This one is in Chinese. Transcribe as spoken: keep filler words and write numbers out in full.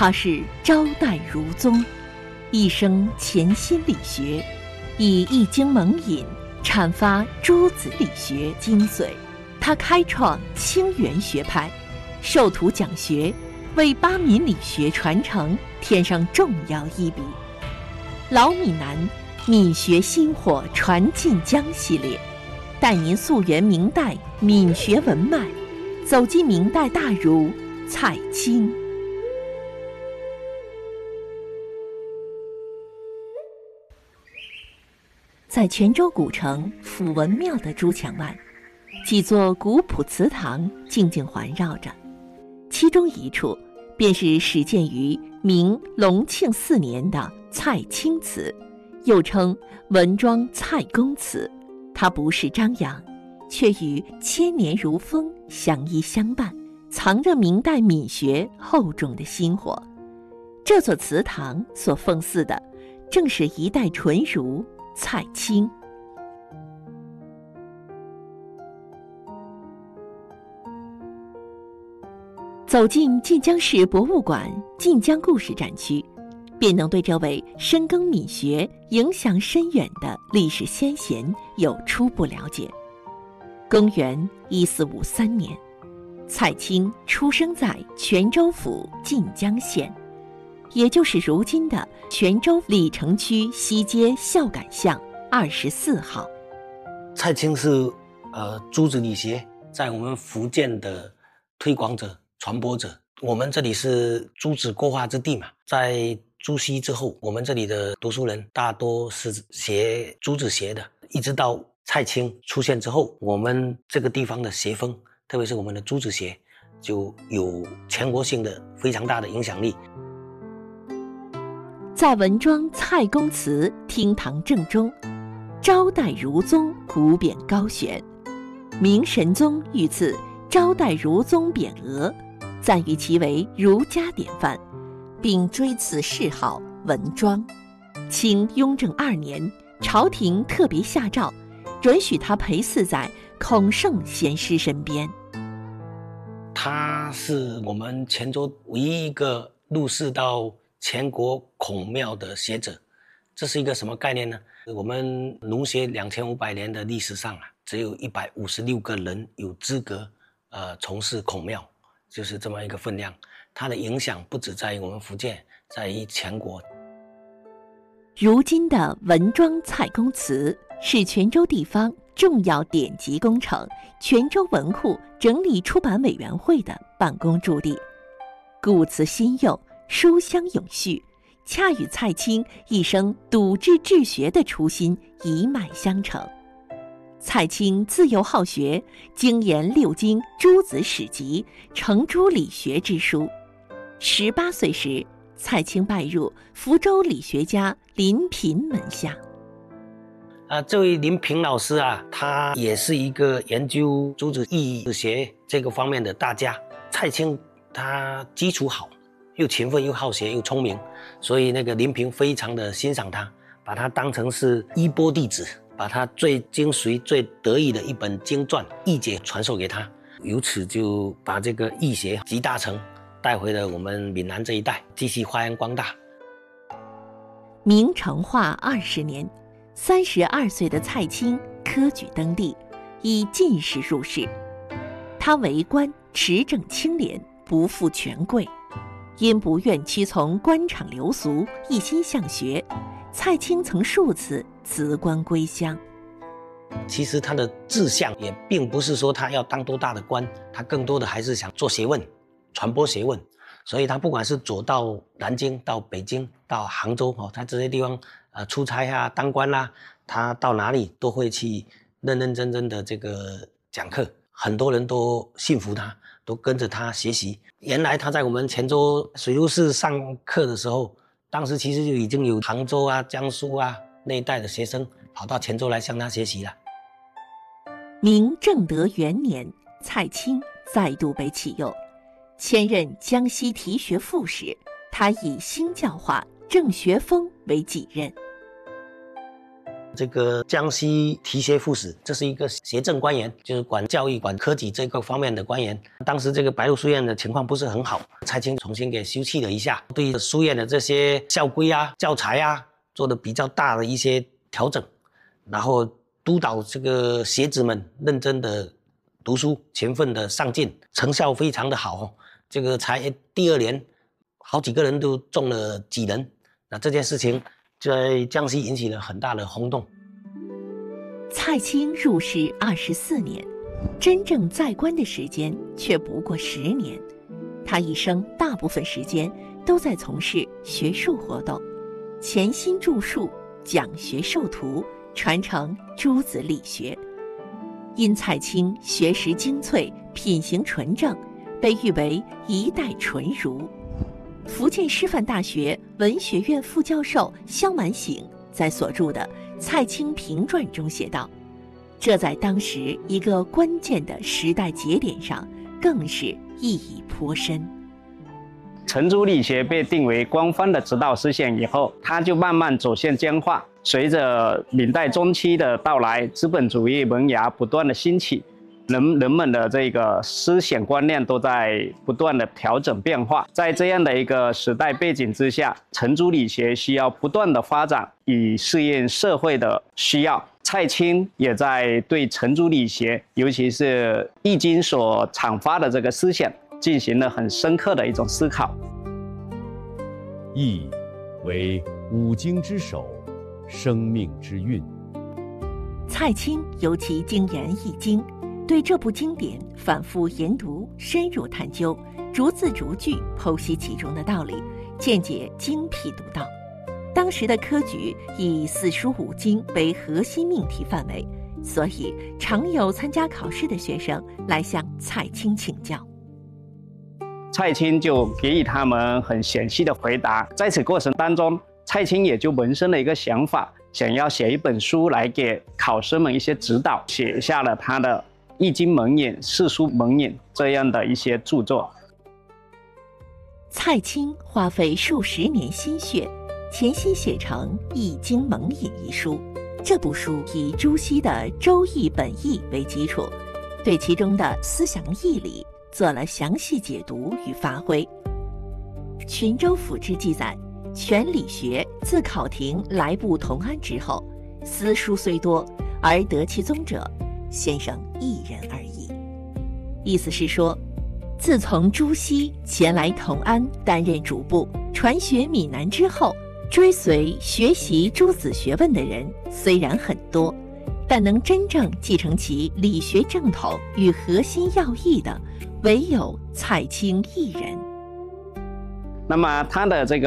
他是招岱儒宗，一生潜心理学，以易经蒙引阐发诸子理学精髓。他开创清源学派，授徒讲学，为巴闽理学传承添上重要一笔。老闽南闽学薪火传晋江系列，带您溯源明代闽学文脉，走进明代大儒蔡清。在泉州古城辅文庙的朱墙外，几座古朴祠堂静静环绕着，其中一处便是始建于明隆庆四年的蔡清祠，又称文庄蔡公祠。它不是张扬，却与千年如风相依相伴，藏着明代闽学厚重的薪火。这座祠堂所奉祀的，正是一代纯儒蔡清。走进晋江市博物馆晋江故事展区，便能对这位深耕闽学、影响深远的历史先贤有初步了解。公元一四五三年，蔡清出生在泉州府晋江县，也就是如今的泉州历城区西街孝感巷二十四号。 蔡清是呃诸子理学在我们福建的推广者、传播者。我们这里是诸子过化之地嘛，在朱熹之后，我们这里的读书人大多是学诸子学的，一直到蔡清出现之后，我们这个地方的学风，特别是我们的诸子学，就有全国性的非常大的影响力。 在文庄蔡公祠厅堂正中，招岱儒宗古匾高悬，明神宗御赐招岱儒宗匾额，赞誉其为儒家典范，并追赐谥号文庄。清雍正二年，朝廷特别下诏，允许他陪祀在孔圣先师身边。 他是我们泉州唯一一个入仕到全国孔庙的学者。这是一个什么概念呢？我们儒学两千五百年的历史上啊，只有一百五十六个人有资格呃从事孔庙，就是这么一个分量。它的影响不只在于我们福建，在于全国。 如今的文庄蔡公祠是泉州地方重要典籍工程泉州文库整理出版委员会的办公驻地，古祠新用，书香永续，恰与蔡清一生笃志治学的初心一脉相承。蔡清自幼好学，精研六经、诸子史籍，成诸理学之书。十八岁时，蔡清拜入福州理学家林平门下。 啊，这位林平老师啊，他也是一个研究诸子义学这个方面的大家。蔡清他基础好，又勤奋又好学又聪明，所以那个林平非常的欣赏他，把他当成是衣钵弟子，把他最精髓、最得意的一本经传《易解》传授给他，由此就把这个易学集大成带回了我们闽南这一带，继续发扬光大。 明成化二十年，三十二岁的蔡清科举登第，以进士入仕。他为官持正清廉，不负权贵，因不愿屈从官场流俗，一心向学，蔡清曾数次辞官归乡。 其实他的志向也并不是说他要当多大的官，他更多的还是想做学问，传播学问。所以他不管是走到南京、到北京、到杭州，哦，他这些地方呃出差啊、当官啦、啊，他到哪里都会去认认真真的这个讲课，很多人都信服他，都跟着他学习。原来他在我们泉州水陆市上课的时候，当时其实就已经有杭州啊、江苏啊那一带的学生跑到泉州来向他学习了。 明正德元年，蔡清再度被启用，迁任江西提学副使，他以新教化、正学风为己任。 这个江西提协副使，这是一个协政官员，就是管教育、管科举这个方面的官员。当时这个白鹿书院的情况不是很好，蔡清重新给修葺了一下，对书院的这些校规啊、教材啊做的比较大的一些调整，然后督导这个学子们认真的读书，勤奋的上进，成效非常的好。这个才第二年，好几个人都中了举人，那这件事情在江西引起了很大的轰动。 蔡清入仕二十四年，真正在官的时间却不过十年。他一生大部分时间都在从事学术活动，潜心著述，讲学授徒，传承诸子理学。因蔡清学识精粹，品行纯正，被誉为一代纯儒。福建师范大学文学院副教授萧满醒在所著的《蔡清评传》中写道，这在当时一个关键的时代节点上更是意义颇深。 程朱理学被定为官方的指导思想以后，它就慢慢走向僵化。随着明代中期的到来，资本主义萌芽不断的兴起，人人们的这个思想观念都在不断的调整变化。在这样的一个时代背景之下，程朱理学需要不断的发展，以适应社会的需要。蔡清也在对程朱理学，尤其是《易经》所阐发的这个思想，进行了很深刻的一种思考。 易为五经之首，生命之韵。 蔡清尤其精研《易经》，对这部经典反复研读，深入探究，逐字逐句剖析其中的道理，见解精辟独到。当时的科举以四书五经为核心命题范围，所以常有参加考试的学生来向蔡清请教。 蔡清就给予他们很详细的回答。在此过程当中，蔡清也就萌生了一个想法，想要写一本书来给考生们一些指导，写下了他的《易经盟引》《四书盟引》这样的一些著作。 蔡清花费数十年心血，潜心写成《易经盟引》一书。这部书以朱熹的《周易本义》为基础，对其中的思想义理做了详细解读与发挥。群州府志记载，全理学自考亭来部同安之后，私书虽多，而得其宗者，先生一人而已。意思是说，自从朱熹前来同安担任主簿，传学闽南之后，追随学习诸子学问的人虽然很多，但能真正继承其理学正统与核心要义的，唯有蔡清一人。 那么他的这个